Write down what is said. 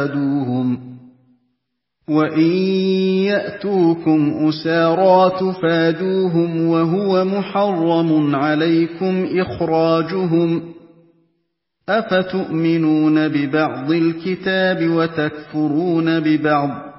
وَإِن يَأْتُوكُمْ أُسَارَىٰ تُفَادُوهُمْ وَهُوَ مُحَرَّمٌ عَلَيْكُمْ إِخْرَاجُهُمْ ۚ أَفَتُؤْمِنُونَ بِبَعْضِ الْكِتَابِ وَتَكْفُرُونَ بِبَعْضٍ ۚ